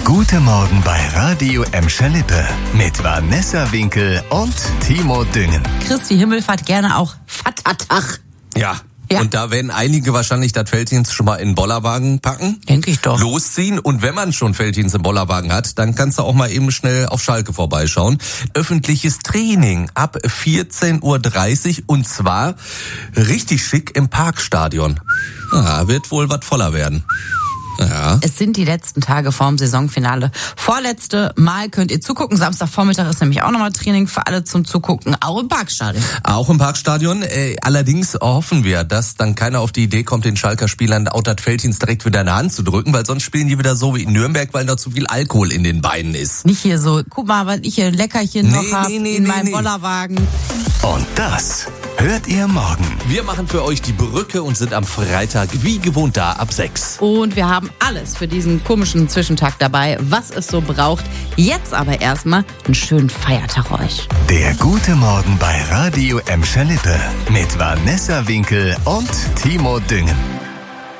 gute Morgen bei Radio Emscher-Lippe mit Vanessa Winkel und Timo Düngen. Christi Himmelfahrt gerne auch Vatertag. Ja. Und da werden einige wahrscheinlich das Felddienst schon mal in den Bollerwagen packen. Denke ich doch. Losziehen. Und wenn man schon Felddienst im Bollerwagen hat, dann kannst du auch mal eben schnell auf Schalke vorbeischauen. Öffentliches Training ab 14:30 Uhr und zwar richtig schick im Parkstadion. Ja, wird wohl was voller werden. Ja. Es sind die letzten Tage vorm Saisonfinale. Vorletzte Mal könnt ihr zugucken. Samstagvormittag ist nämlich auch nochmal Training für alle zum Zugucken. Auch im Parkstadion. Auch im Parkstadion. Allerdings hoffen wir, dass dann keiner auf die Idee kommt, den Schalker Spielern auch das Felddienst direkt wieder in der Hand zu drücken, weil sonst spielen die wieder so wie in Nürnberg, weil da zu viel Alkohol in den Beinen ist. Nicht hier so, guck mal, was ich hier ein Leckerchen noch habe in meinem Bollerwagen. Und das hört ihr morgen. Wir machen für euch die Brücke und sind am Freitag wie gewohnt da ab 6. Und wir haben alles für diesen komischen Zwischentag dabei, was es so braucht. Jetzt aber erstmal einen schönen Feiertag euch. Der gute Morgen bei Radio Emscher-Lippe mit Vanessa Winkel und Timo Düngen.